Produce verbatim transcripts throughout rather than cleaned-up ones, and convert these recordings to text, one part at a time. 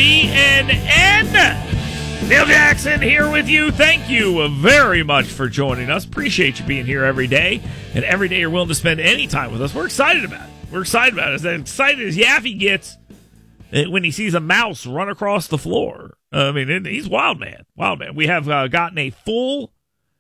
V N N. Dale Jackson here with you. Thank you very much for joining us. Appreciate you being here every day, and every day you're willing to spend any time with us. We're excited about it. We're excited about it. As excited as Yaffee gets when he sees a mouse run across the floor. Uh, I mean, he's wild man. Wild man. We have uh, gotten a full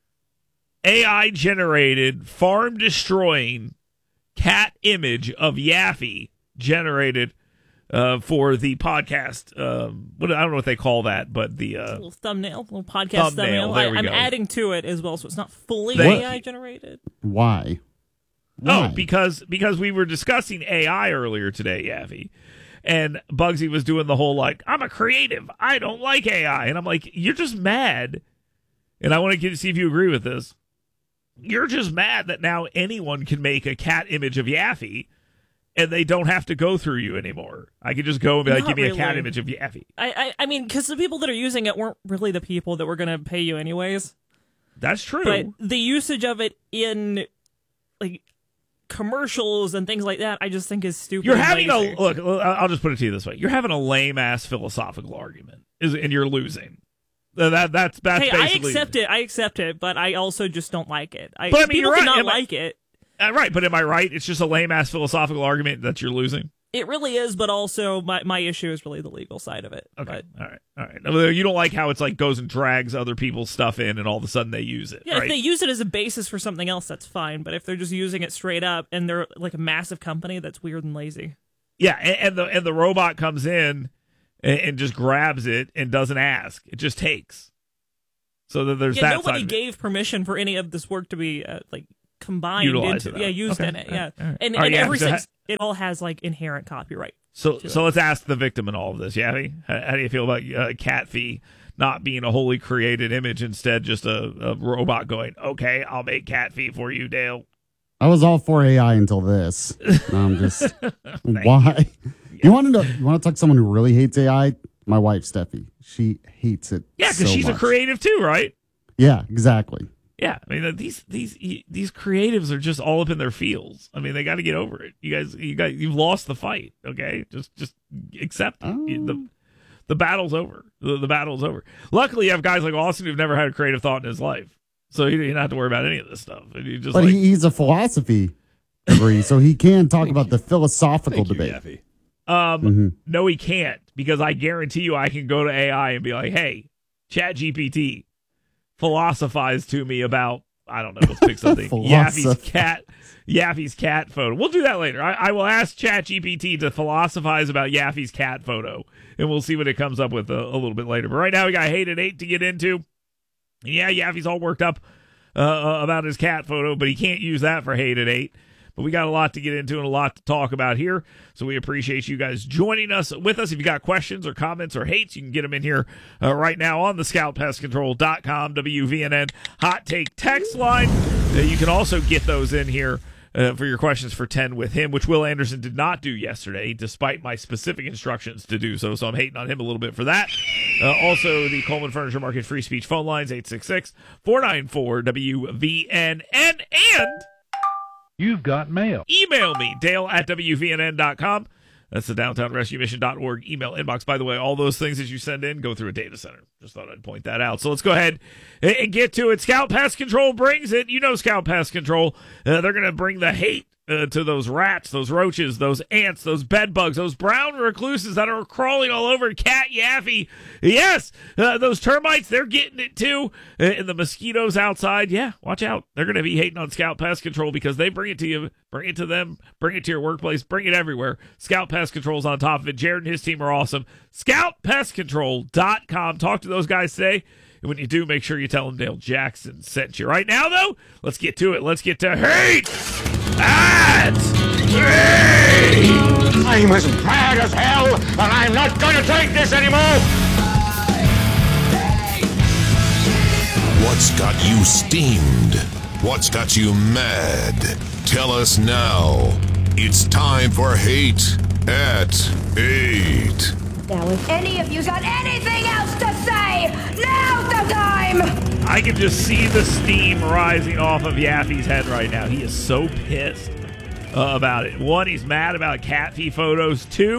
A I-generated, farm-destroying cat image of Yaffee generated uh, for the podcast. Um, what I don't know what they call that, but the uh, little thumbnail, little podcast thumbnail. thumbnail. There we I, I'm go. adding to it as well, so it's not fully Thank A I generated. Why? Why? Oh, because because we were discussing A I earlier today, Yaffee. And Bugsy was doing the whole, like, I'm a creative. I don't like A I. And I'm like, you're just mad. And I want to get, see if you agree with this. You're just mad that now anyone can make a cat image of Yaffee, and they don't have to go through you anymore. I could just go and be like, Not give me really. a cat image of Yaffee. I, I, I mean, because the people that are using it weren't really the people that were going to pay you anyways. That's true. But the usage of it in, like, commercials and things like that, I just think is stupid. You're and having lazy. a, look, I'll just put it to you this way. You're having a lame-ass philosophical argument, is and you're losing. That That's, that's Hey, I basically... accept it. I accept it, but I also just don't like it. I, But, I mean, people you're right. do not Am I- like it. Uh, right, but am I right? It's just a lame-ass philosophical argument that you're losing? It really is, but also my, my issue is really the legal side of it. Okay, But, all right, all right. Now, you don't like how it's like goes and drags other people's stuff in, and all of a sudden they use it. yeah, right? if they use it as a basis for something else, that's fine. But if they're just using it straight up and they're like a massive company, that's weird and lazy. yeah, and, and the and the robot comes in and, and just grabs it and doesn't ask; it just takes. So that there's Yeah, that nobody side of it. gave permission for any of this work to be uh, like combined Utilized into, in that. yeah, used Okay, in it, all yeah, right, all right. and, All right, and yeah, every so single, ha- it all has like inherent copyright. So to so it. let's ask the victim in all of this, Yaffee. How, how do you feel about uh, cat fee not being a wholly created image, instead just a, a robot going, "Okay, I'll make cat fee for you, Dale." I was all for A I until this. I'm just why? You, you want to know? You want to talk to someone who really hates A I? My wife, Steffi. She hates it. Yeah, because so she's much. a creative too, right? Yeah, exactly. Yeah, I mean these these these creatives are just all up in their fields. I mean they got to get over it. You guys, you guys, you've lost the fight. Okay, just just accept it. Oh. You- the the battle's over. The, the battle's over. Luckily, you have guys like Austin who've never had a creative thought in his life, so he didn't have to worry about any of this stuff. And you just But like, he, he's a philosophy degree, so he can talk about the philosophical Thank you, debate. Yaffee. um, Mm-hmm. no, he can't, because I guarantee you, I can go to A I and be like, "Hey, Chat G P T, philosophize to me about." I don't know. Let's pick something. Yaffee's Philosoph- cat. Yaffee's cat photo. We'll do that later. I, I will ask ChatGPT to philosophize about Yaffee's cat photo, and we'll see what it comes up with a, a little bit later. But right now, we got Hate at eight to get into. Yeah, Yaffee's all worked up uh, about his cat photo, but he can't use that for Hate at eight. But we got a lot to get into and a lot to talk about here. So we appreciate you guys joining us with us. If you got questions or comments or hates, you can get them in here uh, right now on the scout pest control dot com W V N N Hot Take text line. Uh, you can also get those in here uh, for your questions for ten with him, which Will Anderson did not do yesterday, despite my specific instructions to do so. So I'm hating on him a little bit for that. Uh, also, the Coleman Furniture Market free speech phone lines, eight six six, four nine four, W V N N, and You've got mail. email me, Dale at W V N N dot com. That's the downtown rescue mission dot org email inbox. By the way, all those things that you send in go through a data center. Just thought I'd point that out. So let's go ahead and get to it. Scout Pest Control brings it. You know Scout Pest Control. Uh, they're going to bring the hate uh, to those rats, those roaches, those ants, those bed bugs, those brown recluses that are crawling all over Cat Yaffee. Yes, uh, those termites, they're getting it too. Uh, and the mosquitoes outside, yeah, watch out. They're going to be hating on Scout Pest Control because they bring it to you, bring it to them, bring it to your workplace, bring it everywhere. Scout Pest Control's on top of it. Jared and his team are awesome. scout pest control dot com. Talk to those guys today. And when you do, make sure you tell them Dale Jackson sent you. Right now, though, let's get to it. Let's get to hate at three. I'm as mad as hell, and I'm not going to take this anymore. What's got you steamed? What's got you mad? Tell us now. It's time for Hate at eight. Now, if any of you got anything else to say, now's the time! I can just see the steam rising off of Yaffee's head right now. He is so pissed uh, about it. One, he's mad about cat fee photos. Two,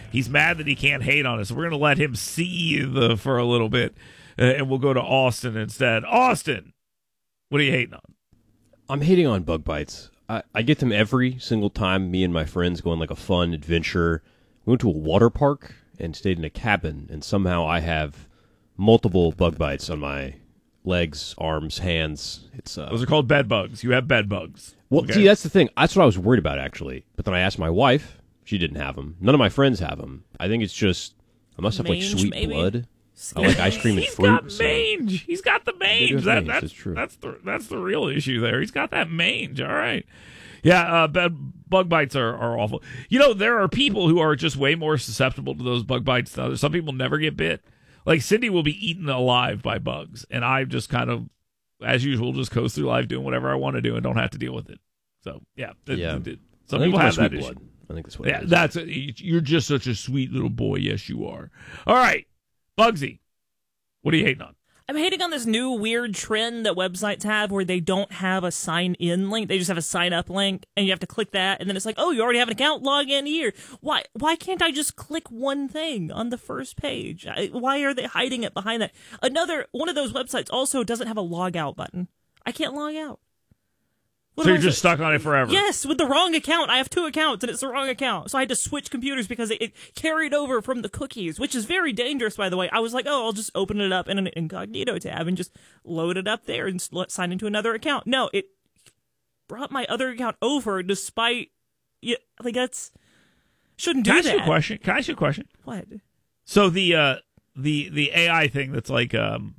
He's mad that he can't hate on us. We're going to let him seethe for a little bit, uh, and we'll go to Austin instead. Austin, what are you hating on? I'm hating on bug bites. I, I get them every single time me and my friends go on like a fun adventure. We went to a water park and stayed in a cabin, and somehow I have multiple bug bites on my legs, arms, hands. It's uh, Those are called bed bugs. You have bed bugs. Well, Okay. see, that's the thing. That's what I was worried about, actually. But then I asked my wife. She didn't have them. None of my friends have them. I think it's just, I must have like Mange, sweet maybe? blood. I like ice cream and He's fruit. got so- mange. He's got the mange. do have That, mange, that's that's true. That's the that's the real issue there. He's got that mange. All right. Yeah, uh, bed, bug bites are, are awful. You know, there are people who are just way more susceptible to those bug bites than others. Some people never get bit. Like Cindy will be eaten alive by bugs, and I just kind of, as usual, just coast through life doing whatever I want to do and don't have to deal with it. So yeah, it- Yeah. it- it- some I think people it's have my that sweet issue. blood. I think that's what Yeah, it is. that's a, you're just such a sweet little boy. Yes, you are. All right, Bugsy, what are you hating on? I'm hating on this new weird trend that websites have where they don't have a sign in link. They just have a sign up link and you have to click that and then it's like, oh, you already have an account, log in here. Why why can't I just click one thing on the first page? I, why are they hiding it behind that? Another one of those websites also doesn't have a log out button. I can't log out. What So am you're I just supposed- stuck on it forever. Yes, with the wrong account. I have two accounts, and it's the wrong account. So I had to switch computers because it, it carried over from the cookies, which is very dangerous, by the way. I was like, oh, I'll just open it up in an incognito tab and just load it up there and s- sign into another account. No, it brought my other account over despite, yeah, like, that's, shouldn't do Can I ask that. you a question? Can I ask you a question? What? So the uh, the the A I thing that's like um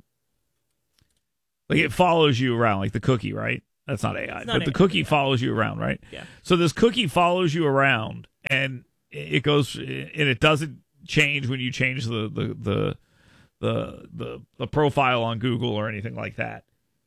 like it follows you around, like the cookie, right? That's not A I, It's not but the A I, cookie yeah. follows you around, right? Yeah. So this cookie follows you around, and it goes, and it doesn't change when you change the the the the the, the profile on Google or anything like that.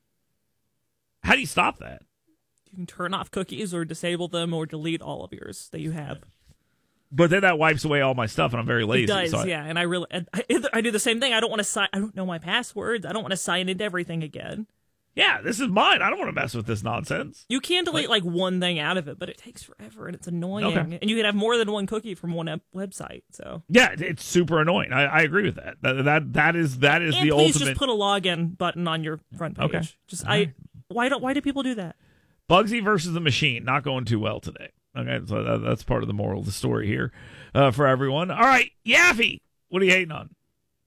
How do you stop that? You can turn off cookies or disable them or delete all of yours that you have. But then that wipes away all my stuff, and I'm very lazy. It does, so I- yeah. And I really, and I, I do the same thing. I don't want to sign. I don't know my passwords. I don't want to sign into everything again. yeah, this is mine. I don't want to mess with this nonsense. You can delete like, one thing out of it, but it takes forever and it's annoying. Okay. And you can have more than one cookie from one ep- website. So Yeah, it- it's super annoying. I, I agree with that. That that that is that is and the please ultimate. just put a login button on your front page. Okay. Just I. Why don't? Why do people do that? Bugsy versus the machine, not going too well today. Okay, so that, that's part of the moral of the story here uh, for everyone. All right, Yaffee, what are you hating on?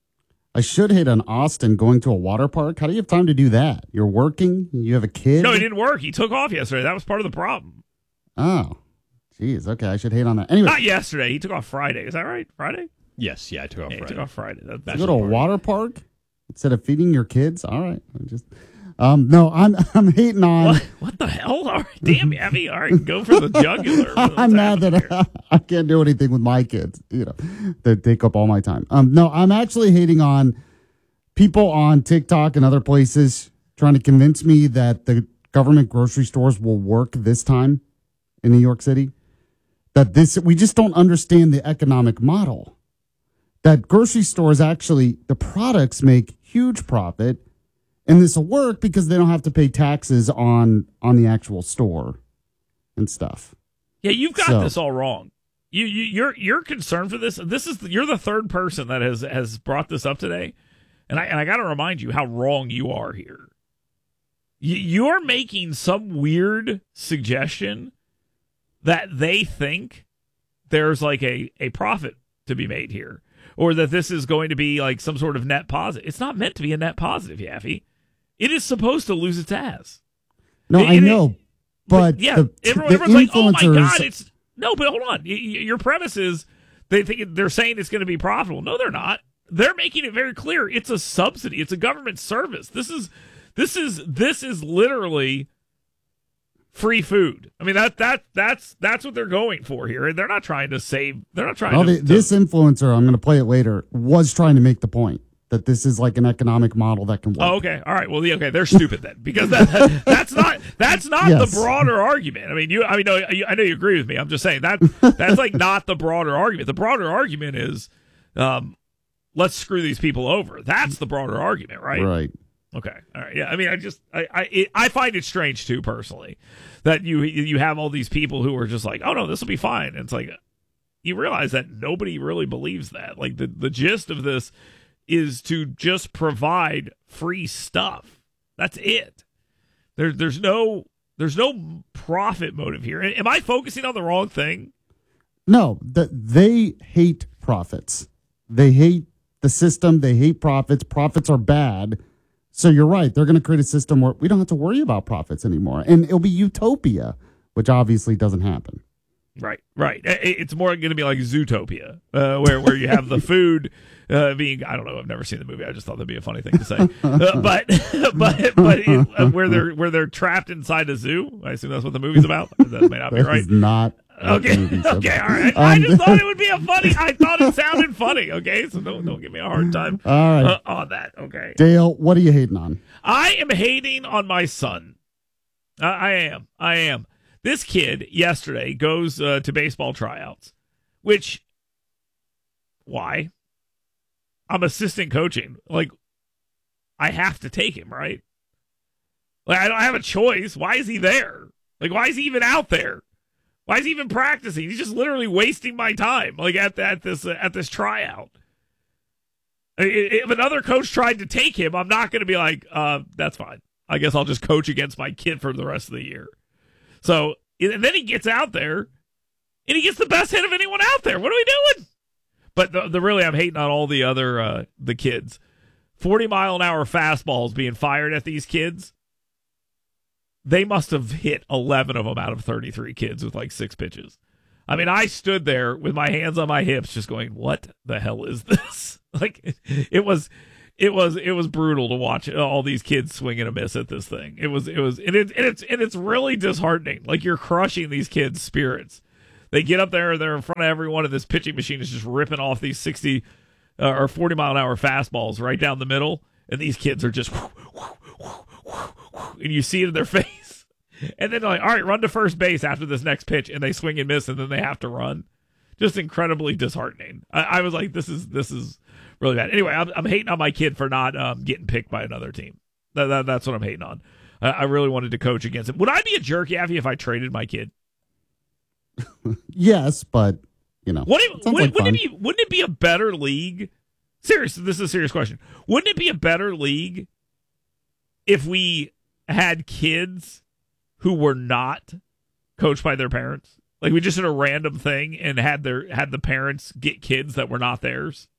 I should hate on Austin going to a water park. How do you have time to do that? You're working? You have a kid? No, it didn't work. He took off yesterday. That was part of the problem. Oh, geez. Okay, I should hate on that. Anyway, Not yesterday. He took off Friday. Is that right? Friday? Yes, yeah, I took off Yeah, he Friday. took off Friday. That, you that's go to a the part. water park instead of feeding your kids? All right. I just um no, I'm I'm hating on What, what the hell? All right, damn, Yaffee. All right, go for the jugular. What's I'm mad happening here? that I, I can't do anything with my kids, you know. They take up all my time. Um no, I'm actually hating on people on TikTok and other places trying to convince me that the government grocery stores will work this time in New York City. That this we just don't understand the economic model. That grocery stores actually the products make huge profit. And this will work because they don't have to pay taxes on on the actual store and stuff. Yeah, you've got So- this all wrong. You, you you're you're concerned for this. This is you're the third person that has has brought this up today, and I and I got to remind you how wrong you are here. You, you're making some weird suggestion that they think there's like a a profit to be made here, or that this is going to be like some sort of net positive. It's not meant to be a net positive, Yaffee. It is supposed to lose its ass. No, It- I it- know, but yeah, the, everyone, the everyone's like, "Oh my influencers- god, it's no." But hold on, y- y- your premise is they think they're saying it's going to be profitable. No, they're not. They're making it very clear it's a subsidy. It's a government service. This is this is this is literally free food. I mean that that that's that's what they're going for here. And they're not trying to save. They're not trying well, to, the, this influencer, I'm going to play it later, was trying to make the point that this is like an economic model that can work. Oh, okay. All right. Well, yeah, okay. They're stupid then, because that, that's not that's not Yes. the broader argument. I mean, you. I mean, no, you- I know you agree with me. I'm just saying that that's like not the broader argument. The broader argument is, um, let's screw these people over. That's the broader argument, right? Right. Okay. All right. Yeah. I mean, I just I I it, I find it strange too, personally, that you you have all these people who are just like, oh no, this will be fine. And it's like, you realize that nobody really believes that. Like the, the gist of this is to just provide free stuff. That's it. There, there's no there's no profit motive here. Am I focusing on the wrong thing? No, that they hate profits. They hate the system. They hate profits. Profits are bad. So you're right. They're going to create a system where we don't have to worry about profits anymore. And it'll be utopia, which obviously doesn't happen. Right, right. It's more going to be like Zootopia, uh, where where you have the food uh, being, I don't know, I've never seen the movie. I just thought that'd be a funny thing to say. Uh, but but but it, uh, where they're where they're trapped inside a zoo. I assume that's what the movie's about. That may not be That right. is not. Okay, okay, all right. I Um, just thought it would be a funny. I thought it sounded funny. Okay, so don't don't give me a hard time All right. uh, on that. Okay, Dale, what are you hating on? I am hating on my son. Uh, I am. I am. This kid yesterday goes uh, to baseball tryouts, which, why? I'm assistant coaching. Like, I have to take him, right? Like, I don't have a choice. Why is he there? Like, why is he even out there? Why is he even practicing? He's just literally wasting my time. Like at at this uh, at this tryout. If another coach tried to take him, I'm not going to be like, uh, that's fine. I guess I'll just coach against my kid for the rest of the year. So, and then he gets out there, and he gets the best hit of anyone out there. What are we doing? But the, the really, I'm hating on all the other uh, the kids. forty mile an hour fastballs being fired at these kids. They must have hit eleven of them out of thirty-three kids with like six pitches. I mean, I stood there with my hands on my hips, just going, "What the hell is this?" Like, it was. It was it was brutal to watch all these kids swing and a miss at this thing. It was it was and, it, and it's and it's really disheartening. Like, you're crushing these kids' spirits. They get up there, they're in front of everyone, and this pitching machine is just ripping off these sixty uh, or forty mile an hour fastballs right down the middle, and these kids are just whoo, whoo, whoo, whoo, whoo, and you see it in their face. And then they're like, all right, run to first base after this next pitch, and they swing and miss, and then they have to run. Just incredibly disheartening. I, I was like, this is this is. Really bad. Anyway, I'm, I'm hating on my kid for not um, getting picked by another team. That, that, that's what I'm hating on. I, I really wanted to coach against him. Would I be a jerk, Yaffy, if I traded my kid? Yes, but, you know. What if, sounds would, like wouldn't, fun. it be, wouldn't it be a better league? Seriously, this is a serious question. Wouldn't it be a better league if we had kids who were not coached by their parents? Like, we just did a random thing and had their had the parents get kids that were not theirs?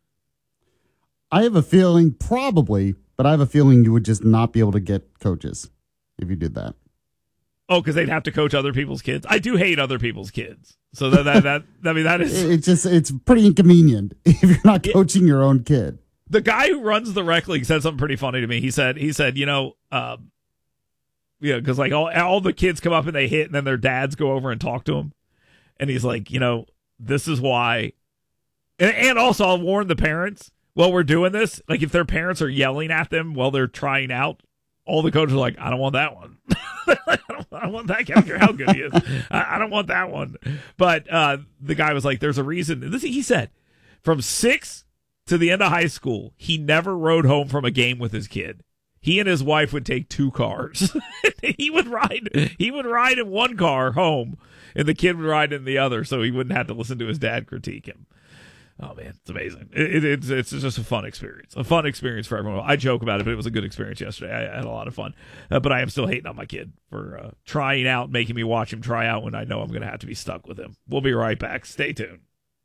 I have a feeling, probably, but I have a feeling you would just not be able to get coaches if you did that. Oh, because they'd have to coach other people's kids. I do hate other people's kids. So that that, that I mean that is It's just it's pretty inconvenient if you're not coaching your own kid. The guy who runs the rec league said something pretty funny to me. He said he said, you know, um, yeah, because like all all the kids come up and they hit, and then their dads go over and talk to them, and he's like, you know, this is why, and, and also I'll warn the parents. While we're doing this, like if their parents are yelling at them while they're trying out, all the coaches are like, I don't want that one. I, don't, I don't want that guy. I don't care how good he is. I, I don't want that one. But uh, the guy was like, there's a reason. This, he said, from six to the end of high school, he never rode home from a game with his kid. He and his wife would take two cars. he would ride. He would ride in one car home, and the kid would ride in the other, so he wouldn't have to listen to his dad critique him. Oh, man, it's amazing. It, it, it's it's just a fun experience. A fun experience for everyone. I joke about it, but it was a good experience yesterday. I, I had a lot of fun. Uh, but I am still hating on my kid for uh, trying out, making me watch him try out when I know I'm going to have to be stuck with him. We'll be right back. Stay tuned.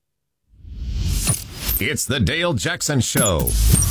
It's the Dale Jackson Show.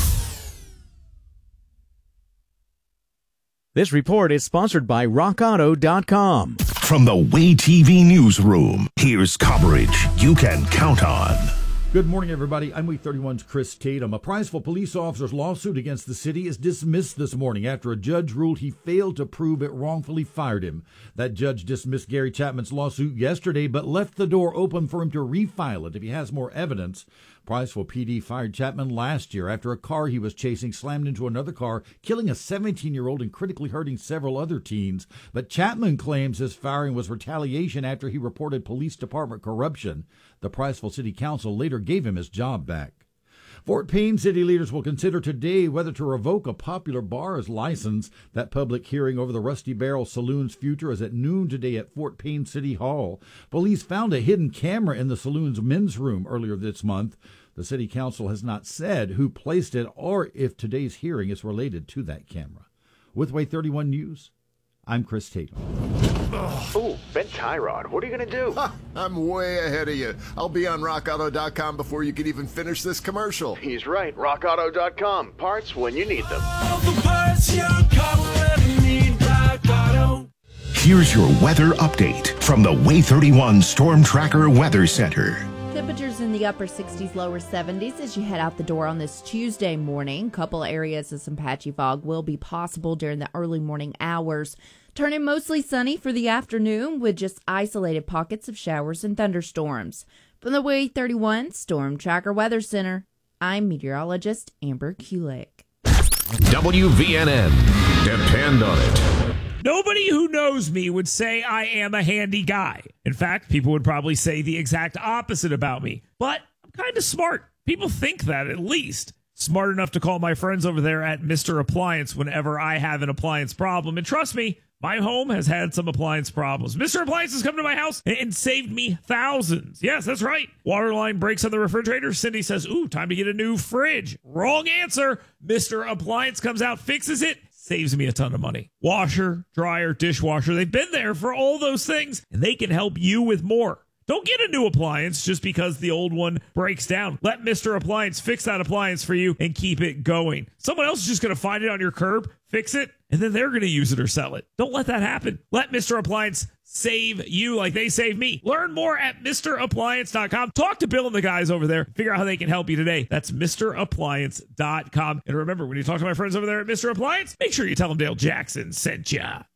This report is sponsored by rock auto dot com. From the Way T V newsroom, here's coverage you can count on. Good morning, everybody. I'm Week thirty-one's Chris Tatum. A Prizeville police officer's lawsuit against the city is dismissed this morning after a judge ruled he failed to prove it wrongfully fired him. That judge dismissed Gary Chapman's lawsuit yesterday, but left the door open for him to refile it if he has more evidence. Prizeville P D fired Chapman last year after a car he was chasing slammed into another car, killing a seventeen-year-old and critically hurting several other teens. But Chapman claims his firing was retaliation after he reported police department corruption. The Prizeville City Council later gave him his job back. Fort Payne city leaders will consider today whether to revoke a popular bar's license. That public hearing over the Rusty Barrel Saloon's future is at noon today at Fort Payne City Hall. Police found a hidden camera in the saloon's men's room earlier this month. The city council has not said who placed it or if today's hearing is related to that camera. With Way thirty-one News, I'm Chris Tatum. Ooh, Ben Tyrod, what are you going to do? Ha, I'm way ahead of you. I'll be on rock auto dot com before you can even finish this commercial. He's right, rock auto dot com. Parts when you need them. Here's your weather update from the Way thirty-one Storm Tracker Weather Center. Temperatures in the upper sixties, lower seventies as you head out the door on this Tuesday morning. Couple areas of some patchy fog will be possible during the early morning hours. Turning mostly sunny for the afternoon with just isolated pockets of showers and thunderstorms. From the Way thirty-one Storm Tracker Weather Center, I'm meteorologist Amber Kulik. W V N N. Depend on it. Nobody who knows me would say I am a handy guy. In fact, people would probably say the exact opposite about me. But I'm kind of smart. People think that, at least. Smart enough to call my friends over there at Mister Appliance whenever I have an appliance problem. And trust me, my home has had some appliance problems. Mister Appliance has come to my house and saved me thousands. Yes, that's right. Water line breaks on the refrigerator. Cindy says, ooh, time to get a new fridge. Wrong answer. Mister Appliance comes out, fixes it, saves me a ton of money. Washer, dryer, dishwasher, they've been there for all those things, and they can help you with more. Don't get a new appliance just because the old one breaks down. Let Mister Appliance fix that appliance for you and keep it going. Someone else is just going to find it on your curb, fix it, and then they're going to use it or sell it. Don't let that happen. Let Mister Appliance save you like they saved me. Learn more at Mister Appliance dot com. Talk to Bill and the guys over there. Figure out how they can help you today. That's Mister Appliance dot com. And remember, when you talk to my friends over there at Mister Appliance, make sure you tell them Dale Jackson sent ya.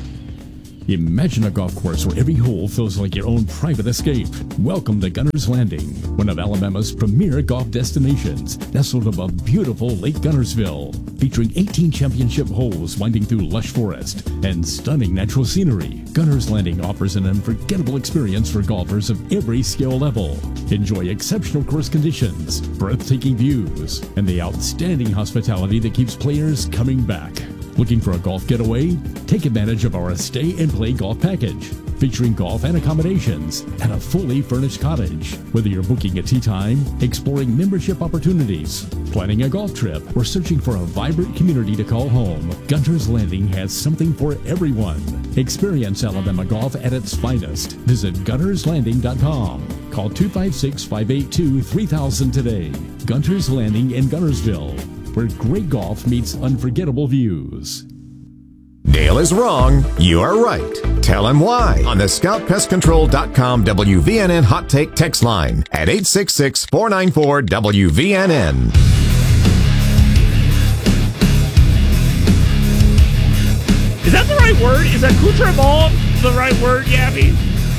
Imagine a golf course where every hole feels like your own private escape. Welcome to Gunner's Landing, one of Alabama's premier golf destinations, nestled above beautiful Lake Gunnersville, featuring eighteen championship holes winding through lush forest and stunning natural scenery. Gunner's Landing offers an unforgettable experience for golfers of every skill level. Enjoy exceptional course conditions, breathtaking views, and the outstanding hospitality that keeps players coming back. Looking for a golf getaway? Take advantage of our Stay and Play Golf Package, featuring golf and accommodations and a fully furnished cottage. Whether you're booking a tee time, exploring membership opportunities, planning a golf trip, or searching for a vibrant community to call home, Gunner's Landing has something for everyone. Experience Alabama golf at its finest. Visit Gunners Landing dot com. Call two five six, five eight two, three thousand today. Gunner's Landing in Gunnersville, where great golf meets unforgettable views. Dale is wrong. You are right. Tell him why on the Scout Pest Control dot com W V N N Hot Take text line at eight six six, four nine four, W V N N. Is that the right word? Is accoutrement the right word, Gabby?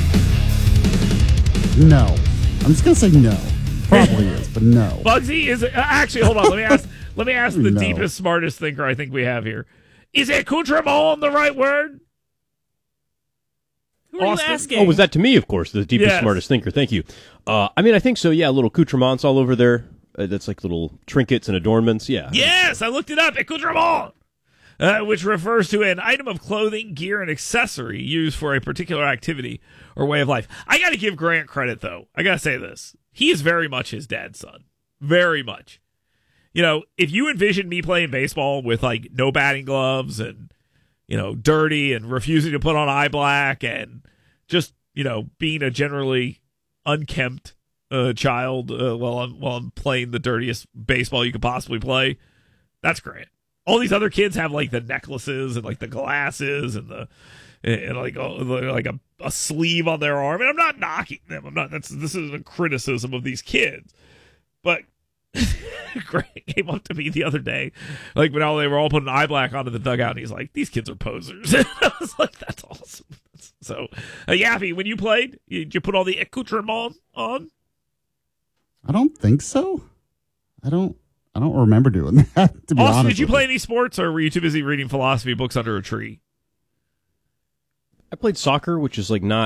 No. I'm just going to say no. Probably is, but no. Bugsy, is it? Uh, actually, hold on. Let me ask Let me ask the No. deepest, smartest thinker I think we have here. Is accoutrement the right word? Who are Austin? you asking? Oh, was that to me, of course, the deepest, Yes. smartest thinker. Thank you. Uh, I mean, I think so, yeah, little accoutrements all over there. Uh, that's like little trinkets and adornments, yeah. Yes, I looked it up. Accoutrement, uh, which refers to an item of clothing, gear, and accessory used for a particular activity or way of life. I got to give Grant credit, though. I got to say this. He is very much his dad's son. Very much. You know, if you envision me playing baseball with, like, no batting gloves and, you know, dirty and refusing to put on eye black and just, you know, being a generally unkempt uh, child uh, while I'm while I'm playing the dirtiest baseball you could possibly play, that's great. All these other kids have, like, the necklaces and, like, the glasses and the and like oh, like a, a sleeve on their arm. And I'm not knocking them. I'm not. That's this is a criticism of these kids, but. Greg came up to me the other day, like when all they were all putting eye black onto the dugout, and he's like, "These kids are posers." I was like, "That's awesome." So, uh, Yaffy, when you played, you, did you put all the accoutrement on? I don't think so. I don't. I don't remember doing that. To be Austin, honest, did you with play any sports, or were you too busy reading philosophy books under a tree? I played soccer, which is like not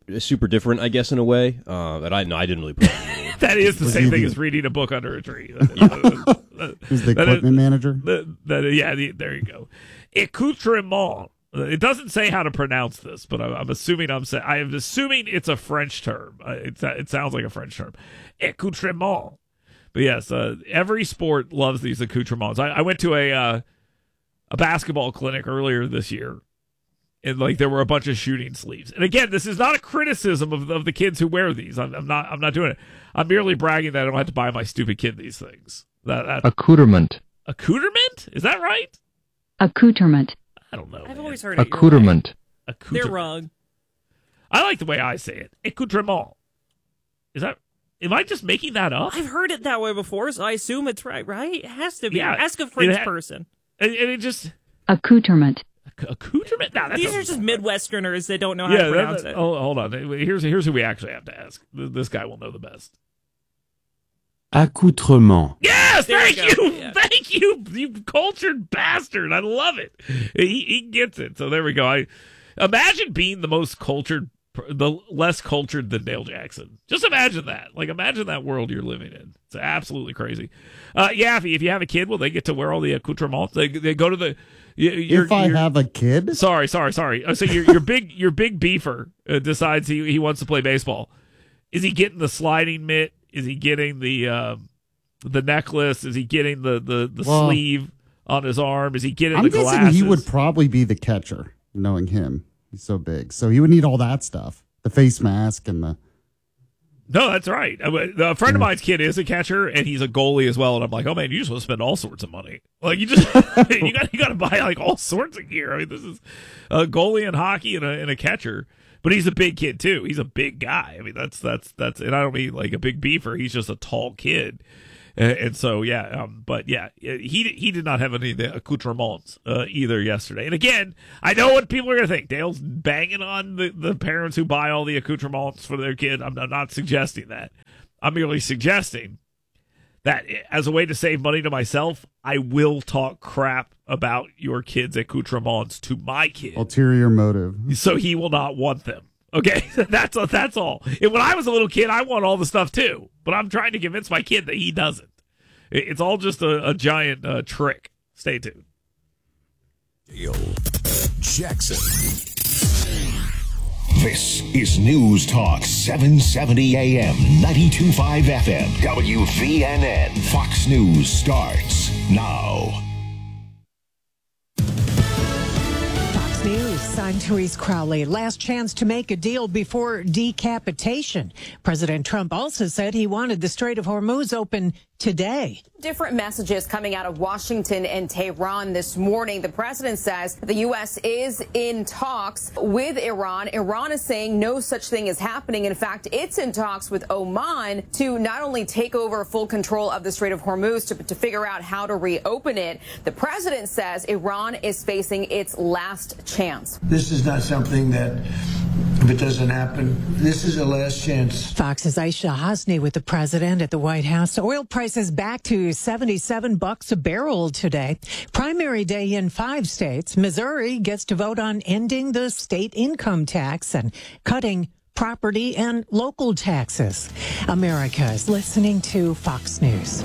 super different, I guess, in a way. Uh, but I no, I didn't really. Put That is the Was same he thing the- as reading a book under a tree. That is, Who's the that is- equipment manager? That, that, yeah, the, there you go. Accoutrement. It doesn't say how to pronounce this, but I'm, I'm assuming I'm saying I am assuming it's a French term. Uh, It it sounds like a French term. Accoutrement. But yes, uh, every sport loves these accoutrements. I, I went to a uh, a basketball clinic earlier this year, and like there were a bunch of shooting sleeves. And again, this is not a criticism of, of the kids who wear these. I'm, I'm not. I'm not doing it. I'm merely bragging that I don't have to buy my stupid kid these things. That, that Accoutrement. accoutrement is that right? Accoutrement. I don't know. I've man. always heard it. You're Accoutrement. right. Accoutrement. They're wrong. I like the way I say it. Accoutrement. Is that? Am I just making that up? I've heard it that way before, so I assume it's right, right? It has to be. Yeah, Ask a French it ha- person. And, and it just Accoutrement. accoutrement. Nah, that These are doesn't- just Midwesterners that don't know how yeah. to pronounce that, it. oh, hold on. Here's here's who we actually have to ask. This guy will know the best. Accoutrement. Yes, There thank we you, go. Yeah. thank you, you cultured bastard. I love it. He, he gets it. So there we go. I imagine being the most cultured, the less cultured than Dale Jackson. Just imagine that. Like imagine that world you're living in. It's absolutely crazy. Uh, Yaffy, if you have a kid, will they get to wear all the accoutrements? They they go to the. You, you're, If I you're- have a kid, Sorry, sorry, sorry. Uh, So your your big your big beefer uh, decides he he wants to play baseball. Is he getting the sliding mitt? Is he getting the uh, the necklace? Is he getting the the, the Well, sleeve on his arm? Is he getting I'm the guessing glasses? he would probably be the catcher, knowing him. He's so big. So he would need all that stuff. The face mask and the... No, that's right. A a friend of mine's kid is a catcher, and he's a goalie as well. And I'm like, oh man, you just want to spend all sorts of money. Like you just you got you got to buy like all sorts of gear. I mean, this is a goalie in hockey and a, and a catcher. But he's a big kid too. He's a big guy. I mean, that's that's that's, and I don't mean like a big beefer. He's just a tall kid, and, and so yeah. Um, but yeah, he he did not have any of the accoutrements uh, either yesterday. And again, I know what people are gonna think. Dale's banging on the, the parents who buy all the accoutrements for their kid. I'm, I'm not suggesting that. I'm merely suggesting that as a way to save money to myself, I will talk crap about your kid's accoutrements to my kid. Ulterior motive. So he will not want them. Okay, that's that's all. And when I was a little kid, I want all the stuff too, but I'm trying to convince my kid that he doesn't. It- It's all just a, a giant uh, trick. Stay tuned. Dale Jackson. This is News Talk seven seventy A M, ninety-two point five F M, W V N N. Fox News starts now. Fox News, I'm Therese Crowley. Last chance to make a deal before decapitation. President Trump also said he wanted the Strait of Hormuz open today. Different messages coming out of Washington and Tehran this morning. The president says the U S is in talks with Iran. Iran is saying no such thing is happening. In fact, it's in talks with Oman to not only take over full control of the Strait of Hormuz, to, to figure out how to reopen it. The president says Iran is facing its last chance. This is not something that, if it doesn't happen, this is a last chance. Fox's Aisha Hasni with the president at the White House. Oil prices back to seventy-seven bucks a barrel today. Primary day in five states. Missouri gets to vote on ending the state income tax and cutting property and local taxes. America is listening to Fox News.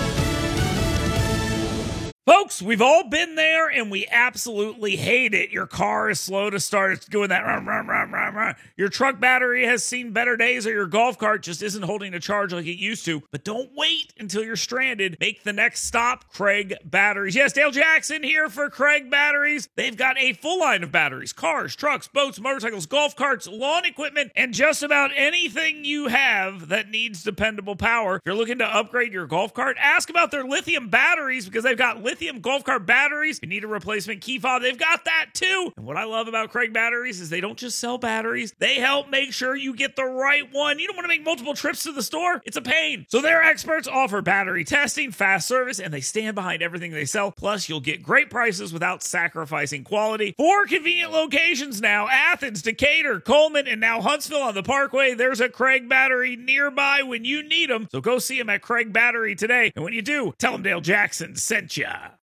Folks, we've all been there and we absolutely hate it. Your car is slow to start. It's doing that. Rum, rum, rum, rum, rum. Your truck battery has seen better days, or your golf cart just isn't holding a charge like it used to. But don't wait until you're stranded. Make the next stop, Craig Batteries. Yes, Dale Jackson here for Craig Batteries. They've got a full line of batteries, cars, trucks, boats, motorcycles, golf carts, lawn equipment, and just about anything you have that needs dependable power. If you're looking to upgrade your golf cart, ask about their lithium batteries, because they've got lithium golf cart batteries. If you need a replacement key fob, they've got that too. And what I love about Craig Batteries is they don't just sell batteries. They help make sure you get the right one. You don't want to make multiple trips to the store. It's a pain. So their experts offer battery testing, fast service, and they stand behind everything they sell. Plus, you'll get great prices without sacrificing quality. Four convenient locations now: Athens, Decatur, Coleman, and now Huntsville on the Parkway. There's a Craig Battery nearby when you need them. So go see them at Craig Battery today. And when you do, tell them Dale Jackson sent ya.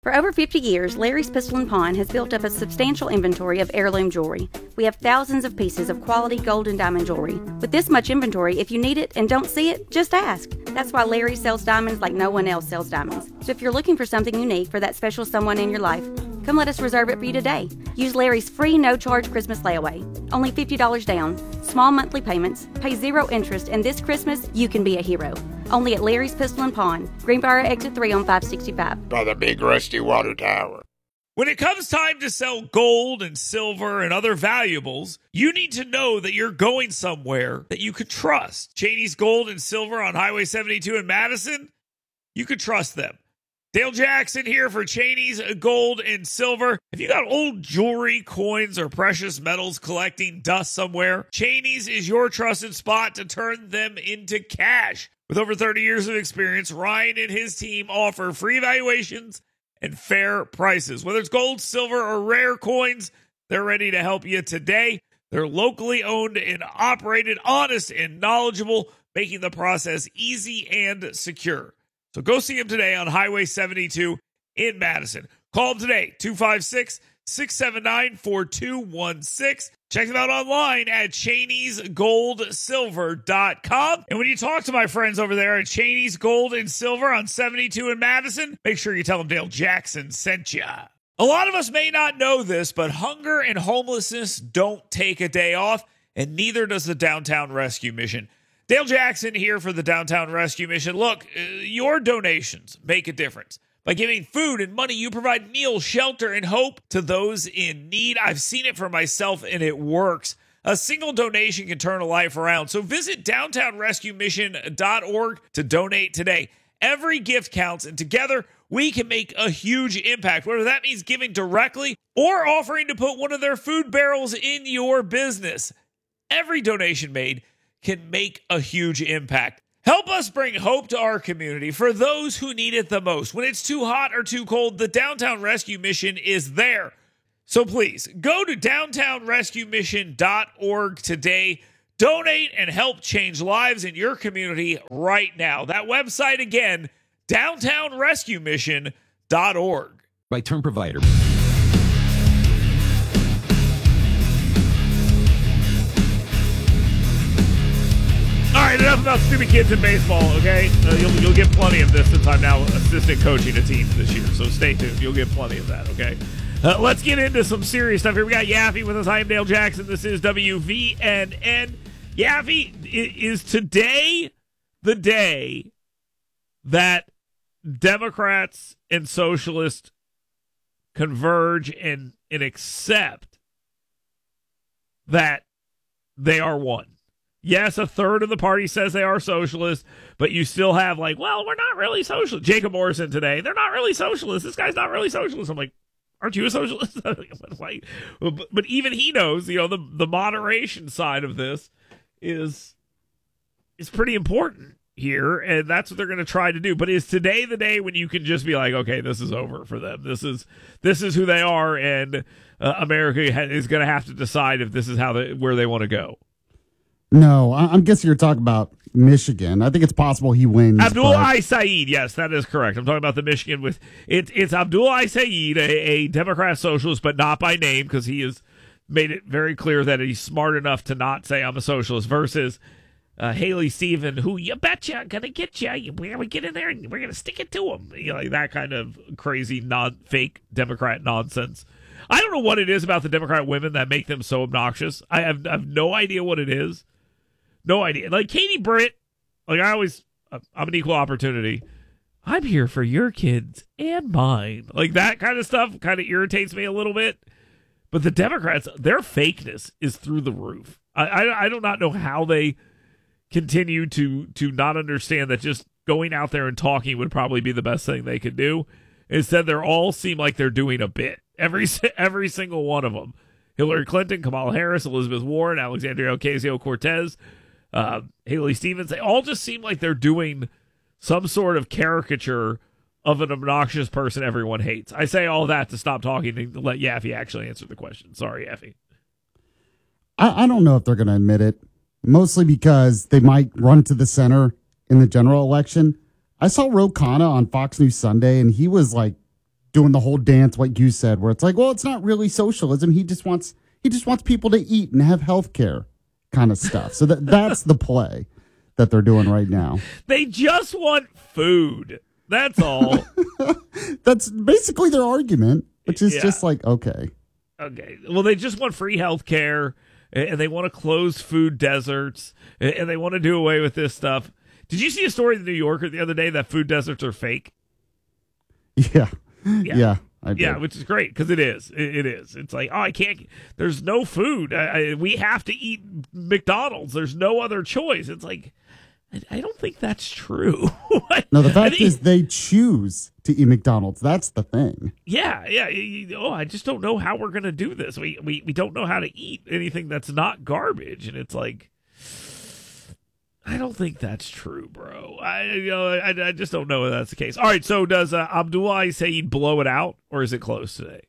For over fifty years, Larry's Pistol and Pawn has built up a substantial inventory of heirloom jewelry. We have thousands of pieces of quality gold and diamond jewelry. With this much inventory, if you need it and don't see it, just ask. That's why Larry sells diamonds like no one else sells diamonds. So if you're looking for something unique for that special someone in your life, come let us reserve it for you today. Use Larry's free no-charge Christmas layaway. Only fifty dollars down, small monthly payments, pay zero interest, and this Christmas, you can be a hero. Only at Larry's Pistol and Pawn, Greenbrier Exit three on five sixty-five. By the big rusty water tower. When it comes time to sell gold and silver and other valuables, you need to know that you're going somewhere that you could trust. Cheney's Gold and Silver on Highway seventy-two in Madison, you could trust them. Dale Jackson here for Cheney's Gold and Silver. If you got old jewelry, coins, or precious metals collecting dust somewhere, Cheney's is your trusted spot to turn them into cash. With over thirty years of experience, Ryan and his team offer free evaluations and fair prices. Whether it's gold, silver, or rare coins, they're ready to help you today. They're locally owned and operated, honest and knowledgeable, making the process easy and secure. So go see them today on Highway seventy-two in Madison. Call them today, two five six, six seven nine, four two one six. Check them out online at Cheneys Gold Silver dot com. And when you talk to my friends over there at Cheney's Gold and Silver on seventy-two in Madison, make sure you tell them Dale Jackson sent you. A lot of us may not know this, but hunger and homelessness don't take a day off, and neither does the Downtown Rescue Mission. Dale Jackson here for the Downtown Rescue Mission. Look, uh, your donations make a difference. By giving food and money, you provide meals, shelter, and hope to those in need. I've seen it for myself, and it works. A single donation can turn a life around. So visit downtown rescue mission dot org to donate today. Every gift counts, and together we can make a huge impact, whether that means giving directly or offering to put one of their food barrels in your business. Every donation made can make a huge impact. Help us bring hope to our community for those who need it the most. When it's too hot or too cold, the Downtown Rescue Mission is there. So please, go to downtown rescue mission dot org today. Donate and help change lives in your community right now. That website again, downtown rescue mission dot org. By Term Provider. All right, enough about stupid kids in baseball, okay? Uh, you'll, you'll get plenty of this since I'm now assistant coaching a team this year, so stay tuned. You'll get plenty of that, okay? Uh, let's get into some serious stuff here. We got Yaffee with us. I am Dale Jackson. This is W V N N. Yaffee, is today the day that Democrats and socialists converge and, and accept that they are one? Yes, a third of the party says they are socialists, but you still have like, well, we're not really socialist. Jacob Morrison today, they're not really socialists. This guy's not really socialist. I'm like, aren't you a socialist? like, but, but even he knows, you know, the the moderation side of this is is pretty important here, and that's what they're going to try to do. But is today the day when you can just be like, okay, this is over for them. This is this is who they are, and uh, America is going to have to decide if this is how they, where they want to go. No, I'm guessing you're talking about Michigan. I think it's possible he wins. Abdul but... I Saeed, yes, that is correct. I'm talking about the Michigan with it, it's Abdul I Saeed, a, a Democrat socialist, but not by name, because he has made it very clear that he's smart enough to not say I'm a socialist, versus uh, Haley Stephen, who you betcha gonna get you. We're gonna get in there and we're gonna stick it to him. You know, like that kind of crazy, non fake Democrat nonsense. I don't know what it is about the Democrat women that make them so obnoxious. I have, I have no idea what it is. No idea. Like Katie Britt, like I always, I'm an equal opportunity. I'm here for your kids and mine. Like that kind of stuff kind of irritates me a little bit. But the Democrats, their fakeness is through the roof. I, I, I do not know how they continue to to not understand that just going out there and talking would probably be the best thing they could do. Instead, they all seem like they're doing a bit. Every every single one of them. Hillary Clinton, Kamala Harris, Elizabeth Warren, Alexandria Ocasio-Cortez, Uh, Haley Stevens, they all just seem like they're doing some sort of caricature of an obnoxious person everyone hates. I say all that to stop talking and to let Yaffee actually answer the question. Sorry, Yaffee. I, I don't know if they're going to admit it, mostly because they might run to the center in the general election. I saw Ro Khanna on Fox News Sunday, and he was like doing the whole dance, like you said, where it's like, well, it's not really socialism. He just wants he just wants people to eat and have health care kind of stuff. So that that's the play that they're doing right now. They just want food. That's all. That's basically their argument, which is Yeah. just like, okay. Okay. Well, they just want free health care, and they want to close food deserts, and they want to do away with this stuff. Did you see a story in the New Yorker the other day that food deserts are fake? Yeah. Yeah. yeah I did. Yeah, which is great because it is. It, it is. It's like, oh, I can't. There's no food. I, I, we have to eat McDonald's. There's no other choice. It's like, I, I don't think that's true. No, the fact think, is they choose to eat McDonald's. That's the thing. Yeah, yeah. You, you- oh, I just don't know how we're gonna do this. We we we don't know how to eat anything that's not garbage, and it's like, I don't think that's true, bro. I you know I, I just don't know if that's the case. All right, so does uh, Abdullah Saeed blow it out, or is it close today?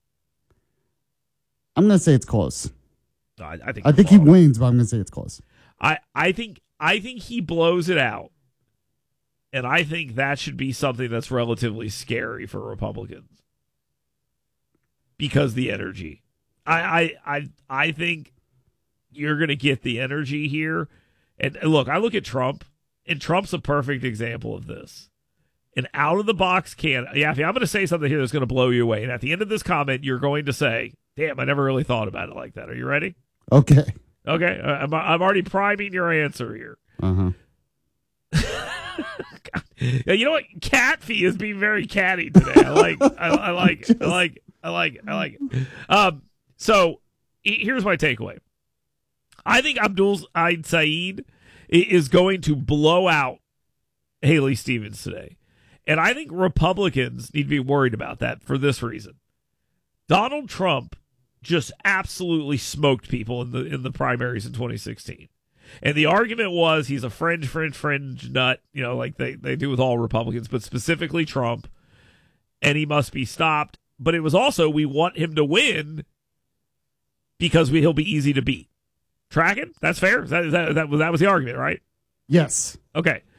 I'm going to say it's close. No, I, I think I think he wins, but I'm going to say it's close. I, I think I think he blows it out, and I think that should be something that's relatively scary for Republicans because the energy. I I I, I think you're going to get the energy here. And and look, I look at Trump, and Trump's a perfect example of this. An out of the box can. Yeah, I'm going to say something here that's going to blow you away. And at the end of this comment, you're going to say, "Damn, I never really thought about it like that." Are you ready? Okay. Okay, uh, I'm, I'm already priming your answer here. Uh-huh. Yeah, you know what? Catfee is being very catty today. I like, I, I like, it. I like, it. I like, it. I like it. Um, so he- here's my takeaway. I think Abdul Saeed is going to blow out Haley Stevens today, and I think Republicans need to be worried about that for this reason. Donald Trump just absolutely smoked people in the in the primaries in twenty sixteen. And the argument was he's a fringe, fringe, fringe nut, you know, like they, they do with all Republicans, but specifically Trump, and he must be stopped. But it was also, we want him to win because we, he'll be easy to beat. Tracking? That's fair? Is that, is that, that, that was the argument, right? Yes. Okay.